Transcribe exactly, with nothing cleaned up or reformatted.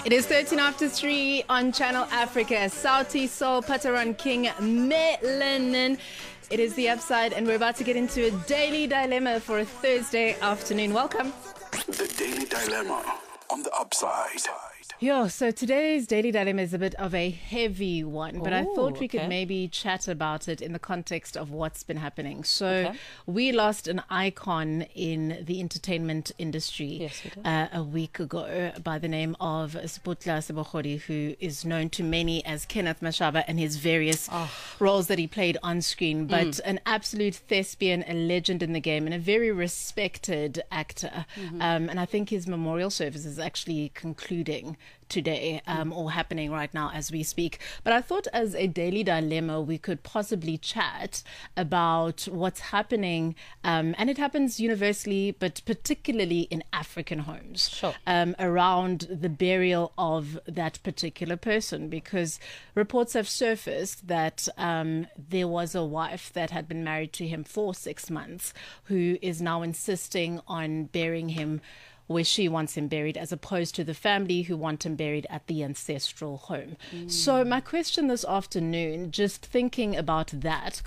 It is thirteen after three on Channel Africa. Sauti Sol, Pataran King, Melanin. It is The Upside, and we're about to get into a daily dilemma for a Thursday afternoon. Welcome. The Daily Dilemma on The Upside. Yo, so today's daily dilemma is a bit of a heavy one, but Ooh, I thought we okay. could maybe chat about it in the context of what's been happening. So Okay. we lost an icon in the entertainment industry Yes, we did. uh, a week ago by the name of Sputla Sebokhodi, who is known to many as Kenneth Mashaba and his various Oh. roles that he played on screen, but Mm. an absolute thespian, a legend in the game, and a very respected actor. Mm-hmm. Um, and I think his memorial service is actually concluding today um, or happening right now as we speak. But I thought as a daily dilemma, we could possibly chat about what's happening. Um, and it happens universally, but particularly in African homes. Sure. Um, around the burial of that particular person, because reports have surfaced that um, there was a wife that had been married to him for six months who is now insisting on burying him where she wants him buried, as opposed to the family who want him buried at the ancestral home. Mm. So my question this afternoon, just thinking about that,